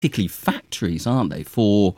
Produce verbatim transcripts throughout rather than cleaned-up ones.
basically factories, aren't they, for...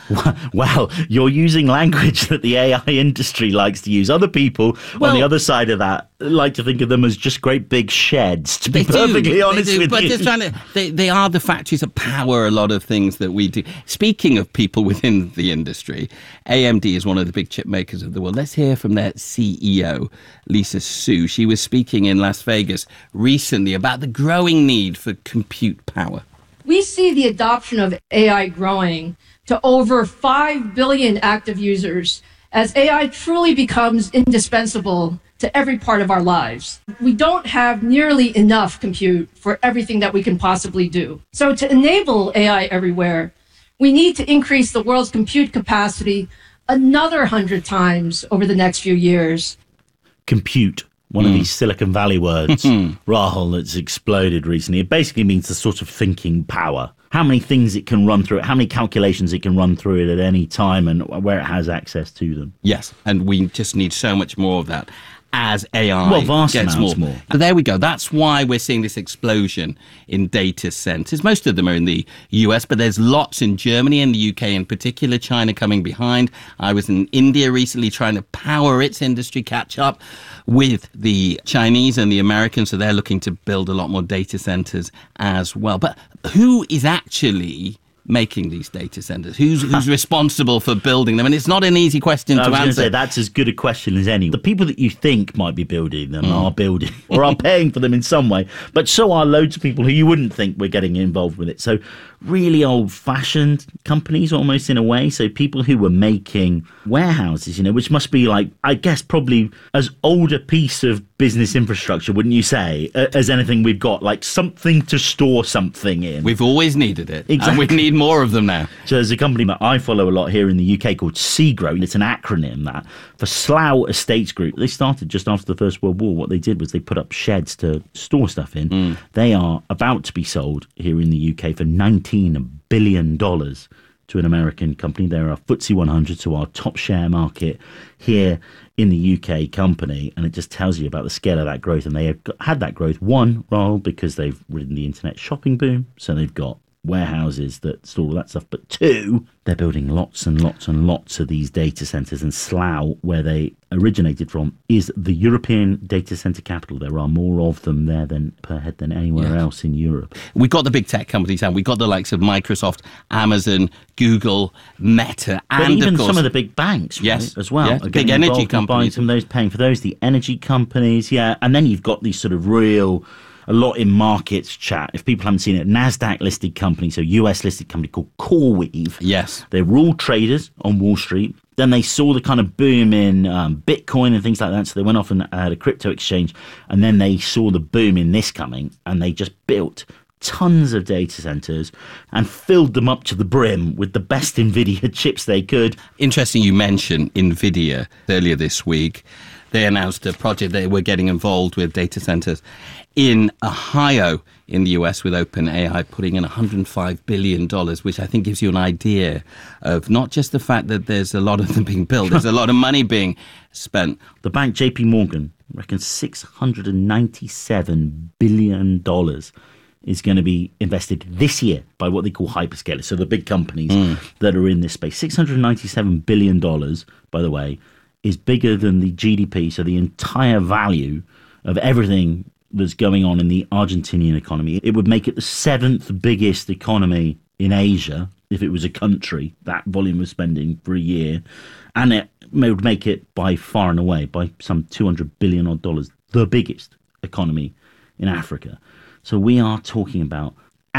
Well, you're using language that the A I industry likes to use. Other people well, on the other side of that like to think of them as just great big sheds, to be perfectly do, honest do, with but you. Just trying to, they, they are the factories that power a lot of things that we do. Speaking of people within the industry, A M D is one of the big chip makers of the world. Let's hear from their C E O, Lisa Su. She was speaking in Las Vegas recently about the growing need for compute power. We see the adoption of A I growing to over five billion active users as A I truly becomes indispensable to every part of our lives. We don't have nearly enough compute for everything that we can possibly do. So to enable A I everywhere, we need to increase the world's compute capacity another one hundred times over the next few years. Compute. One mm. of these Silicon Valley words, Rahul, that's exploded recently. It basically means the sort of thinking power. How many things it can run through it, how many calculations it can run through it at any time and where it has access to them. Yes, and we just need so much more of that as A I well, vast gets amounts more. more. But there we go. That's why we're seeing this explosion in data centers. Most of them are in the U S, but there's lots in Germany and the U K in particular, China coming behind. I was in India recently trying to power its industry, catch up with the Chinese and the Americans, so they're looking to build a lot more data centers as well. But who is actually making these data centers? Who's who's responsible for building them? And it's not an easy question I to was answer. Say, that's as good a question as any. The people that you think might be building them mm. are building or are paying for them in some way, but so are loads of people who you wouldn't think were getting involved with it. So really old-fashioned companies almost in a way. So people who were making warehouses, you know, which must be like, I guess, probably as old a piece of business infrastructure, wouldn't you say, as anything we've got, like something to store something in. We've always needed it. Exactly. And we need more of them now. So there's a company that I follow a lot here in the U K called SEGRO. It's an acronym that for Slough Estates Group. They started just after the First World War. What they did was they put up sheds to store stuff in. Mm. They are about to be sold here in the U K for nineteen billion dollars to an American company. They're a F T S E one hundred, so our top share market here in the U K company, and it just tells you about the scale of that growth. And they have had that growth, one, Rahul, because they've ridden the internet shopping boom, so they've got warehouses that store all that stuff, but two, they're building lots and lots and lots of these data centers, and Slough, where they originated from, is the European data center capital. There are more of them there than per head than anywhere yeah. else in Europe. We've got the big tech companies, and we've got the likes of Microsoft, Amazon, Google, Meta, but and even of course, some of the big banks, right, yes, as well. Yeah, big energy companies, buying some of those, paying for those, the energy companies, yeah, and then you've got these sort of real. A lot in markets chat. If people haven't seen it, NASDAQ-listed company, so U S-listed company called CoreWeave. Yes. They were all traders on Wall Street. Then they saw the kind of boom in um, Bitcoin and things like that, so they went off and had a crypto exchange. And then they saw the boom in this coming, and they just built tons of data centers and filled them up to the brim with the best NVIDIA chips they could. Interesting you mentioned NVIDIA earlier this week. They announced a project they were getting involved with data centers in Ohio in the U S with OpenAI putting in one hundred five billion dollars, which I think gives you an idea of not just the fact that there's a lot of them being built, there's a lot of money being spent. The bank J P Morgan reckons six hundred ninety-seven billion dollars is going to be invested this year by what they call hyperscalers, so the big companies mm. that are in this space. six hundred ninety-seven billion dollars, by the way, is bigger than the G D P, so the entire value of everything that's going on in the Argentinian economy. It would make it the seventh biggest economy in Asia if it was a country, that volume of spending for a year. And it would make it by far and away, by some two hundred billion odd dollars, the biggest economy in Africa. So we are talking about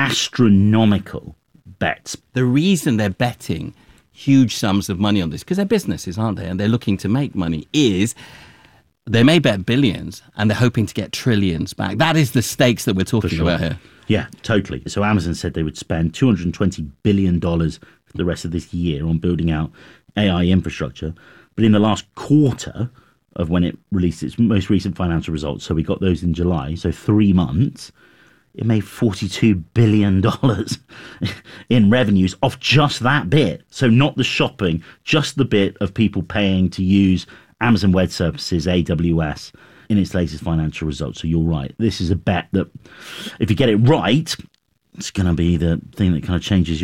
astronomical bets. The reason they're betting huge sums of money on this, because they're businesses, aren't they? And they're looking to make money, is they may bet billions and they're hoping to get trillions back. That is the stakes that we're talking sure. about here. Yeah, totally. So Amazon said they would spend two hundred twenty billion dollars for the rest of this year on building out A I infrastructure. But in the last quarter of when it released its most recent financial results, so we got those in July, so three months, it made forty-two billion dollars in revenues off just that bit. So not the shopping, just the bit of people paying to use Amazon Web Services, A W S, in its latest financial results. So you're right. This is a bet that if you get it right, it's going to be the thing that kind of changes